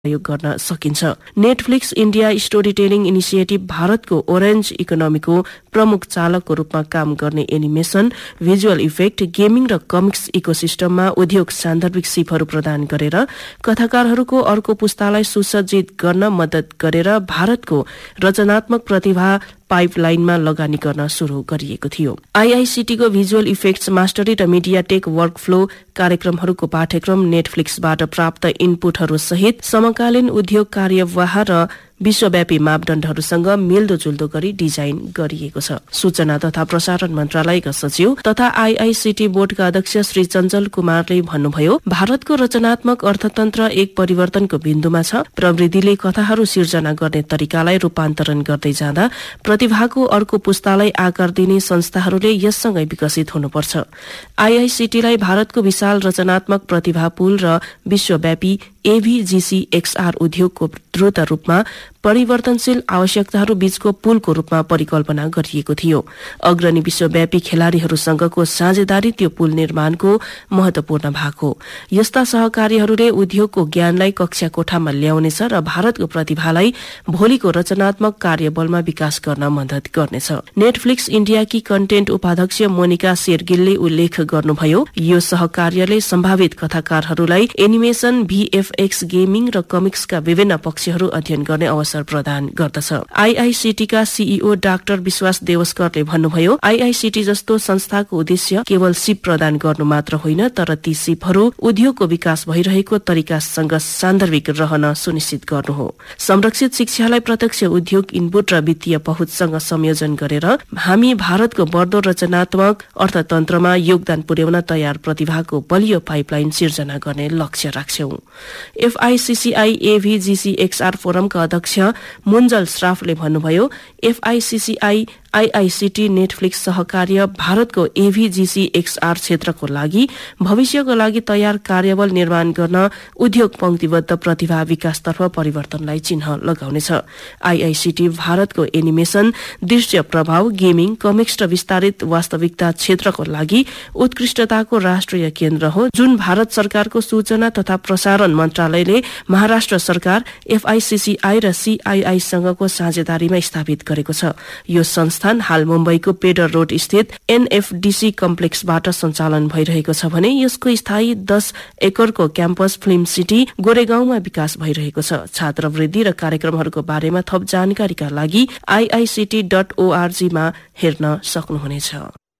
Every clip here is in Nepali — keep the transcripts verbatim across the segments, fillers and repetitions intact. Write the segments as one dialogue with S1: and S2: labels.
S1: प्रयोग गर्न सकिन्छ। Netflix India story telling initiative भारतको ओरेन्ज इकोनोमीको प्रमुख चालकको रूपमा काम गर्ने एनिमेसन, भिजुअल इफेक्ट, गेमिङ र कमिक्स इकोसिस्टममा उद्योग सान्दर्भिक सिपहरू प्रदान गरेर कथाकारहरूको अर्को पुस्तालाई सुसज्जित गर्न मद्दत गरेर भारतको रचनात्मक प्रतिभा पाइपलाइनमा लगानी गर्न शुरू गरिएको थियो। आईआईसीटीको भिजुअल इफेक्ट्स मास्टरी र मिडिया टेक वर्कफ्लो कार्यक्रमहरूको पाठ्यक्रम नेटफ्लिक्सबाट प्राप्त इनपुटहरू सहित समकालीन उद्योग कार्यवाह र विश्वव्यापी मापदण्डहरूसँग मिल्दोजुल्दो गरी डिजाइन गरिएको छ। सूचना तथा प्रसारण मन्त्रालयका सचिव तथा आईआईसीटी बोर्डका अध्यक्ष श्री चञ्चल कुमारले भन्नुभयो, भारतको रचनात्मक अर्थतन्त्र एक परिवर्तनको बिन्दुमा छ। प्रविधिले कथाहरू सिर्जना गर्ने तरिकालाई रूपान्तरण गर्दै जाँदा प्रतिभाको अर्को पुस्तालाई आकार दिने संस्थाहरूले यससँगै विकसित हुनुपर्छ। आईआईसीटीलाई भारतको विशाल रचनात्मक प्रतिभा पुल र विश्वव्यापी एभीजीसीएक्सआर उद्योगको द्रुत रूपमा परिवर्तनशील आवश्यकताहरू बीचको पुलको रूपमा परिकल्पना गरिएको थियो। अग्रणी विश्वव्यापी खेलाड़ीहरूसँगको साझेदारी त्यो पुल निर्माणको महत्वपूर्ण भाग हो। यस्ता सहकार्यहरूले उद्योगको ज्ञानलाई कक्षा कोठामा ल्याउनेछ र भारतको प्रतिभालाई भोलिको रचनात्मक कार्यबलमा विकास गर्न मद्दत गर्नेछ। नेटफ्लिक्स इन्डियाकी कन्टेन्ट उपाध्यक्ष मोनिका शेरगिलले उल्लेख गर्नुभयो, यो सहकार्यले सम्भावित कथाकारहरूलाई एनिमेसन, भीएफएक्स, गेमिङ र कमिक्सका विभिन्न पक्षहरू अध्ययन गर्ने अवसर प्रदान गर्दछ। आईआईसीटीका सीईओ डाक्टर विश्वास देवस्करले भन्नुभयो, आईआईसीटी जस्तो संस्थाको उद्देश्य केवल सिप प्रदान गर्नु मात्र होइन, तर ती सिपहरू उद्योगको विकास भइरहेको तरिकासँग सान्दर्भिक रहन सुनिश्चित गर्नु हो। संरक्षित शिक्षालाई प्रत्यक्ष उद्योग इनपुट र वित्तीय पहुँचसँग संयोजन गरेर हामी भारतको बढ्दो रचनात्मक अर्थतन्त्रमा योगदान पुर्याउन तयार प्रतिभाको बलियो पाइपलाइन सिर्जना गर्ने लक्ष्य राख्छौं। एफआईसीसीआई एभीजीसीएक्सआर फोरमका अध्यक्ष मुन्जल श्राफले भन्नुभयो, एफआईसीसीआई आईआईसीटी नेटफ्लिक्स सहकार्य भारतको एभीजीसीएक्सआर क्षेत्रको लागि भविष्यको लागि तयार कार्यबल निर्माण गर्न उद्योग पंक्तिबद्ध प्रतिभा विकासतर्फ परिवर्तनलाई चिन्ह लगाउनेछ। आईआईसीटी भारतको एनिमेसन, दृश्य प्रभाव, गेमिङ, कमिक्स र विस्तारित वास्तविकता क्षेत्रको लागि उत्कृष्टताको राष्ट्रिय केन्द्र हो, जुन भारत सरकारको सूचना तथा प्रसारण मन्त्रालयले महाराष्ट्र सरकार, एफआईसीसीआई र सीआईआई सँगको साझेदारीमा स्थापित गरेको छ। यो संस्था हाल मुम्बईको पेडर रोड स्थित एनएफडीसी कम्प्लेक्सबाट सञ्चालन भइरहेको छ भने यसको स्थायी दस एकरको क्याम्पस फिल्म सिटी गोरेगाउँमा विकास भइरहेको छ। छात्रवृत्ति र कार्यक्रमहरूको बारेमा थप जानकारीका लागि आईआईसीटी डट ओआरजीमा हेर्न सक्नुहुनेछ।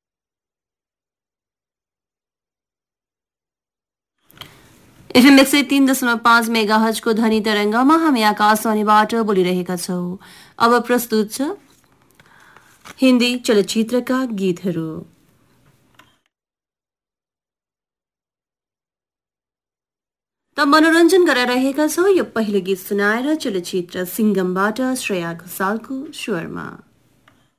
S2: एफएम एक सय तीन दशमलव पाँच मेगा हजको ध्वनि तरङ्गमा हामी आकाशवाणीबाट बोलिरहेका छौं। अब प्रस्तुत छ हिन्दी चलचित्रका गीतहरू। त मनोरञ्जन गराइरहेका छौं। यो पहिलो गीत सुनाएर चलचित्र सिंगमबाट श्रेया घोषालको स्वरमा।